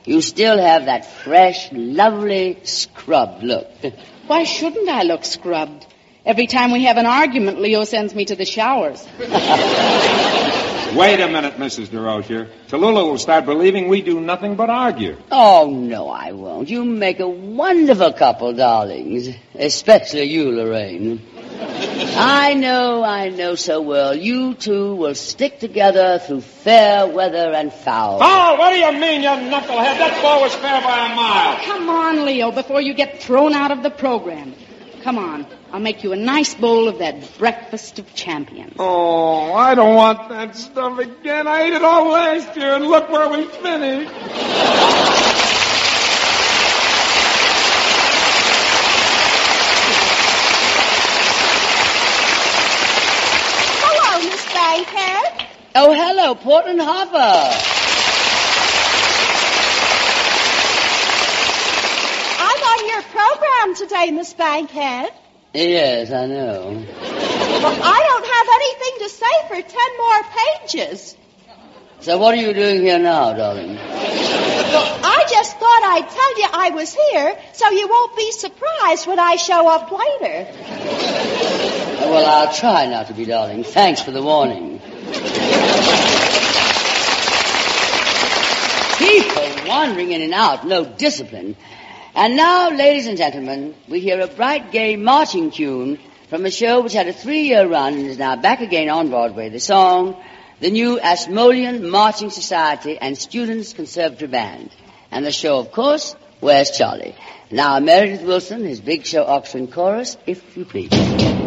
You still have that fresh, lovely, scrubbed look. Why shouldn't I look scrubbed? Every time we have an argument, Leo sends me to the showers. Wait a minute, Mrs. DeRozier. Tallulah will start believing we do nothing but argue. Oh, no, I won't. You make a wonderful couple, darlings. Especially you, Lorraine. I know so well. You two will stick together through fair weather and foul. Foul? What do you mean, you knucklehead? That ball was fair by a mile. Come on, Leo, before you get thrown out of the program. Come on. I'll make you a nice bowl of that breakfast of champions. Oh, I don't want that stuff again. I ate it all last year, and look where we finished. Hello, Miss Bankhead. Oh, hello, Portland Harbor. I'm on your program today, Miss Bankhead. Yes, I know. Well, I don't have anything to say for 10 more pages. So what are you doing here now, darling? Well, I just thought I'd tell you I was here so you won't be surprised when I show up later. Well, I'll try not to be, darling. Thanks for the warning. People wandering in and out, no discipline. And now, ladies and gentlemen, we hear a bright, gay marching tune from a show which had a 3-year run and is now back again on Broadway. The song, the new Ashmolean Marching Society and Students' Conservatory Band. And the show, of course, Where's Charlie? Now, Meredith Wilson, his big show orchestra and chorus, if you please.